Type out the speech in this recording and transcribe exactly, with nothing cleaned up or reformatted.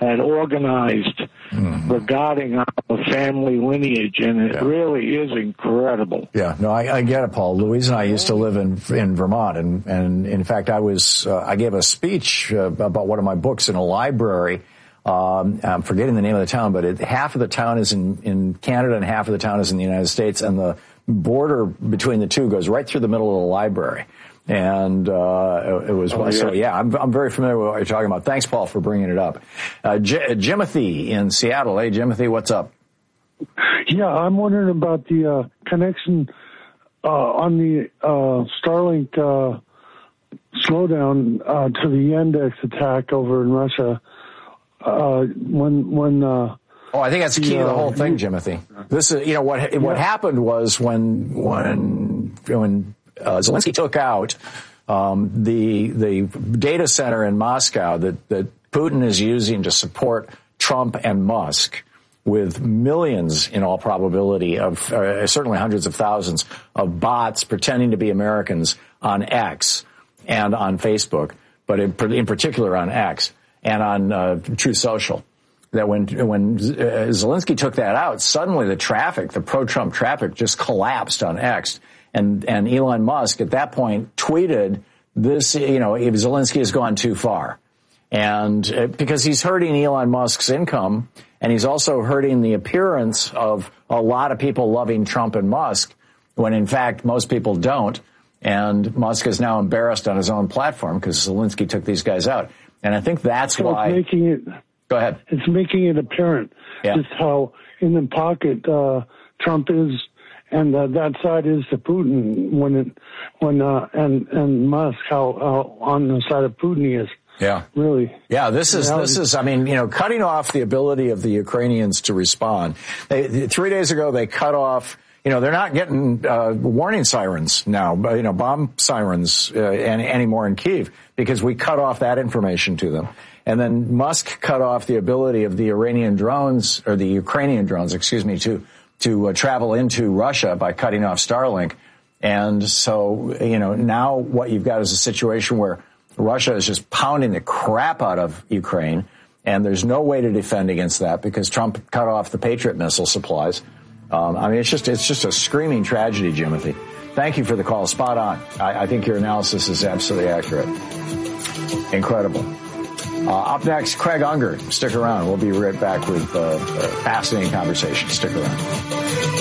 had organized mm-hmm. regarding our family lineage, and it yeah. really is incredible. Yeah, no, I, I get it, Paul. Louise and I used to live in in Vermont, and, and in fact, I was uh, I gave a speech uh, about one of my books in a library. Um, I'm forgetting the name of the town, but it, half of the town is in, in Canada and half of the town is in the United States, and the border between the two goes right through the middle of the library. And uh, it was oh, so yeah. yeah. I'm I'm very familiar with what you're talking about. Thanks, Paul, for bringing it up. Uh, J- Jimothy in Seattle. Hey, Jimothy, what's up? Yeah, I'm wondering about the uh, connection uh, on the uh, Starlink uh, slowdown uh, to the Yandex attack over in Russia. Uh, when when uh, oh, I think that's the key to the whole thing, Jimothy. This is you know what yeah. what happened was when when when. Uh, Zelensky took out um, the the data center in Moscow that, that Putin is using to support Trump and Musk, with millions, in all probability, of uh, certainly hundreds of thousands of bots pretending to be Americans on X and on Facebook, but in, in particular on X and on uh, Truth Social. That when when Zelensky took that out, suddenly the traffic, the pro-Trump traffic, just collapsed on X. And, and Elon Musk at that point tweeted this, you know, if Zelensky has gone too far. And uh, because he's hurting Elon Musk's income, and he's also hurting the appearance of a lot of people loving Trump and Musk, when in fact most people don't. And Musk is now embarrassed on his own platform because Zelensky took these guys out. And I think that's so why. It's making it, Go ahead. It's making it apparent yeah. just how in the pocket uh, Trump is. And uh, that side is to Putin when it, when uh, and and Musk how, how on the side of Putin he is. Yeah, really. Yeah, this is this is. I mean, you know, cutting off the ability of the Ukrainians to respond. They, three days ago, they cut off. You know, they're not getting uh, warning sirens now. You know, bomb sirens uh, any, anymore in Kyiv because we cut off that information to them. And then Musk cut off the ability of the Iranian drones or the Ukrainian drones, excuse me, to. to uh, travel into Russia by cutting off Starlink. And so, you know, now what you've got is a situation where Russia is just pounding the crap out of Ukraine, and there's no way to defend against that because Trump cut off the Patriot missile supplies. Um, I mean, it's just it's just a screaming tragedy, Jimothy. Thank you for the call. Spot on. I, I think your analysis is absolutely accurate. Incredible. Uh, up next, Craig Unger. Stick around. We'll be right back with uh, a fascinating conversation. Stick around.